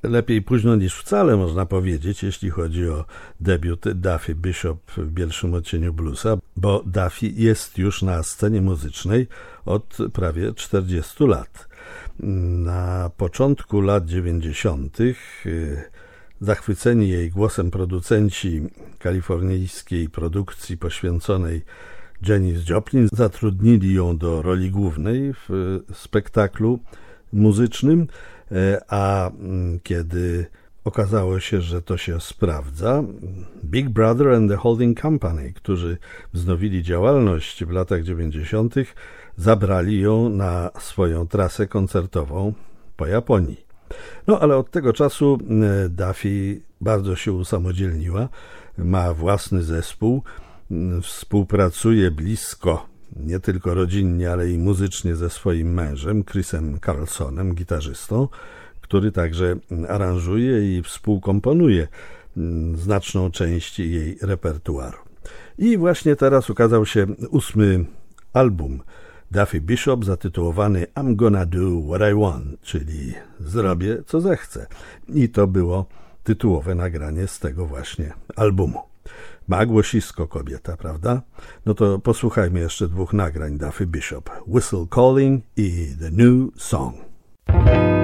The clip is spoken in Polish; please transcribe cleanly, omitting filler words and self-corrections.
lepiej późno niż wcale, można powiedzieć, jeśli chodzi o debiut Duffy Bishop w Bielszym odcieniu bluesa, bo Duffy jest już na scenie muzycznej od prawie 40 lat. Na początku lat 90. zachwyceni jej głosem producenci kalifornijskiej produkcji poświęconej Janis Joplin zatrudnili ją do roli głównej w spektaklu muzycznym, a kiedy okazało się, że to się sprawdza, Big Brother and the Holding Company, którzy wznowili działalność w latach 90., zabrali ją na swoją trasę koncertową po Japonii. No ale od tego czasu Duffy bardzo się usamodzielniła, ma własny zespół, współpracuje blisko, nie tylko rodzinnie, ale i muzycznie ze swoim mężem, Chrisem Carlsonem, gitarzystą, który także aranżuje i współkomponuje znaczną część jej repertuaru. I właśnie teraz ukazał się 8. album Duffy Bishop zatytułowany I'm Gonna Do What I Want, czyli zrobię co zechcę. I to było tytułowe nagranie z tego właśnie albumu. Ma głosisko kobieta, prawda? No to posłuchajmy jeszcze 2 nagrań Duffy Bishop. Whistle Calling i The New Song.